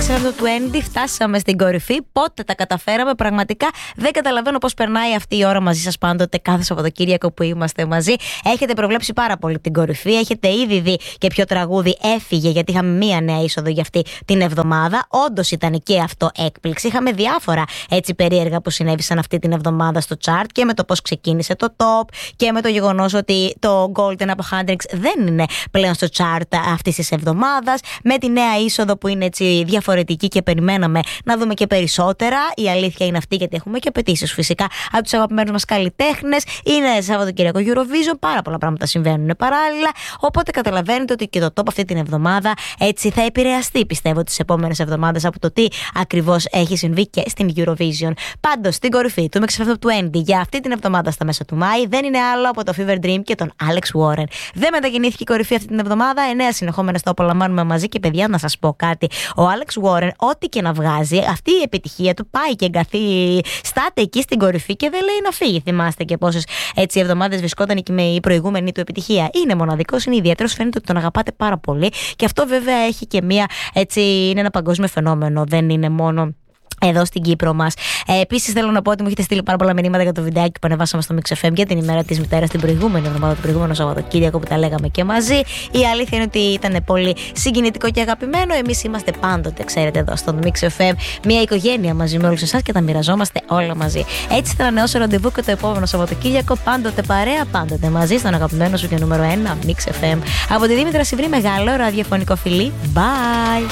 Mix FM του 20, φτάσαμε στην κορυφή. Πότε τα καταφέραμε, πραγματικά δεν καταλαβαίνω πώς περνάει αυτή η ώρα μαζί σας πάντοτε, κάθε Σαββατοκύριακο που είμαστε μαζί. Έχετε προβλέψει πάρα πολύ την κορυφή. Έχετε ήδη δει και ποιο τραγούδι έφυγε, γιατί είχαμε μία νέα είσοδο για αυτή την εβδομάδα. Όντως ήταν και αυτό έκπληξη. Είχαμε διάφορα έτσι περίεργα που συνέβησαν αυτή την εβδομάδα στο chart, και με το πώς ξεκίνησε το top και με το γεγονός ότι το Golden από Handrix δεν είναι πλέον στο chart αυτής της εβδομάδας. Με τη νέα είσοδο που είναι έτσι διαφορετική και περιμέναμε να δούμε και περισσότερα. Η αλήθεια είναι αυτή, γιατί έχουμε και απαιτήσεις φυσικά από τους αγαπημένους μας καλλιτέχνες. Είναι Σαββατοκύριακο Eurovision, πάρα πολλά πράγματα συμβαίνουν παράλληλα. Οπότε καταλαβαίνετε ότι και το top αυτή την εβδομάδα έτσι θα επηρεαστεί, πιστεύω, τις επόμενες εβδομάδες από το τι ακριβώς έχει συμβεί και στην Eurovision. Πάντως, στην κορυφή του Mix FM του 20 για αυτή την εβδομάδα στα μέσα του Μάη δεν είναι άλλο από το Fever Dream και τον Alex Warren. Δεν μετακινήθηκε η κορυφή αυτή την εβδομάδα, 9 συνεχόμενες το απολαμβάνουμε μαζί. Και παιδιά, να σας πω κάτι. Ο Alex Warren, ό,τι και να βγάζει, αυτή η επιτυχία του πάει και στάται εκεί στην κορυφή και δεν λέει να φύγει. Θυμάστε και πόσες έτσι εβδομάδες βρισκόταν εκεί με η προηγούμενη του επιτυχία. Είναι μοναδικός, είναι ιδιαίτερος, φαίνεται ότι τον αγαπάτε πάρα πολύ. Και αυτό βέβαια έχει και μία, έτσι, είναι ένα παγκόσμιο φαινόμενο. Δεν είναι μόνο εδώ στην Κύπρο μας. Επίσης, θέλω να πω ότι μου έχετε στείλει πάρα πολλά μηνύματα για το βιντεάκι που ανεβάσαμε στο Mix FM για την ημέρα της μητέρας την προηγούμενη εβδομάδα, το προηγούμενο Σαββατοκύριακο που τα λέγαμε και μαζί. Η αλήθεια είναι ότι ήταν πολύ συγκινητικό και αγαπημένο. Εμείς είμαστε πάντοτε, ξέρετε, εδώ στο Mix FM, μια οικογένεια μαζί με όλους εσάς και τα μοιραζόμαστε όλα μαζί. Έτσι θα ανανεώσω ραντεβού και το επόμενο Σαββατοκύριακο, πάντοτε παρέα, πάντοτε μαζί, στον αγαπημένο σου και νούμερο 1 Mix FM. Από τη Δήμητρα Σιβρή, μεγάλο ραδιοφωνικό φιλί. Bye!